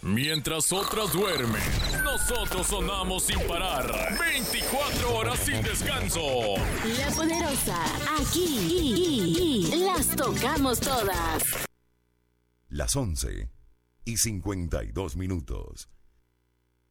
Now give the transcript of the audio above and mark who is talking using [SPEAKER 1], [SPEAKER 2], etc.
[SPEAKER 1] Mientras otras duermen, nosotros sonamos sin parar. 24 horas sin descanso.
[SPEAKER 2] La Poderosa, aquí las tocamos todas.
[SPEAKER 3] Las 11:52.